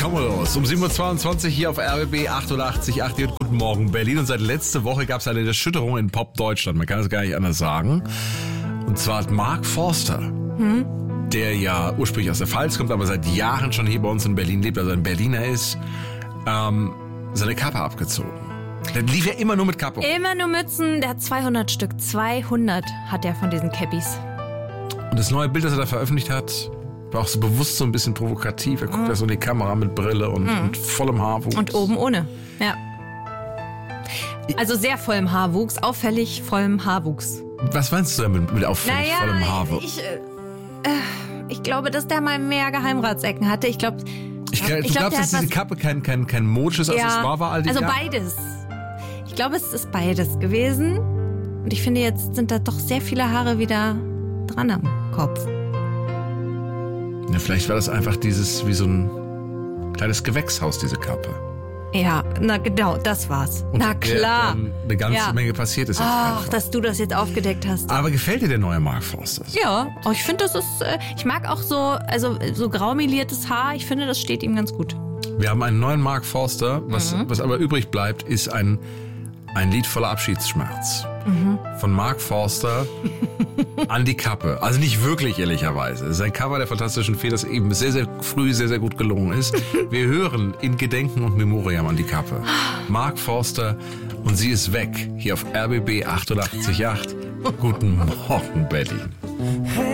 Cumulus um 7.22 Uhr hier auf RBB 88.8. Guten Morgen Berlin. Und seit letzter Woche gab es eine Erschütterung in Pop-Deutschland. Man kann es gar nicht anders sagen. Und zwar hat Mark Forster, der ja ursprünglich aus der Pfalz kommt, aber seit Jahren schon hier bei uns in Berlin lebt, also ein Berliner ist, seine Kappe abgezogen. Der lief ja immer nur mit Kappe. Immer nur Mützen. Der hat 200 Stück. 200 hat er von diesen Cappies. Und das neue Bild, das er da veröffentlicht hat, war auch so bewusst so ein bisschen provokativ. Er guckt da so in die Kamera mit Brille und mit vollem Haarwuchs. Und oben ohne. Ja. Also sehr vollem Haarwuchs. Auffällig vollem Haarwuchs. Was meinst du damit mit auffällig vollem Haarwuchs? Ich glaube, dass der mal mehr Geheimratsecken hatte. Ich glaube, du glaubst, dass diese Kappe kein modisches Accessoire war all die Jahre? Also beides. Ich glaube, es ist beides gewesen. Und ich finde, jetzt sind da doch sehr viele Haare wieder dran am Kopf. Ja, vielleicht war das einfach wie so ein kleines Gewächshaus, diese Kappe. Ja, na genau, das war's. Und na klar. Eine ganze Menge passiert ist jetzt Ach, einfach. dass du das jetzt aufgedeckt hast. Aber gefällt dir der neue Mark Forster? Ja, ich finde, das ist, ich mag auch so graumeliertes Haar. Ich finde, das steht ihm ganz gut. Wir haben einen neuen Mark Forster. Was aber übrig bleibt, ist ein Lied voller Abschiedsschmerz. Von Mark Forster an die Kappe. Also nicht wirklich, ehrlicherweise. Es ist ein Cover der Fantastischen Vier, das eben sehr, sehr früh sehr, sehr gut gelungen ist. Wir hören in Gedenken und Memoriam an die Kappe. Mark Forster und sie ist weg. Hier auf RBB 88.8. Guten Morgen, Berlin.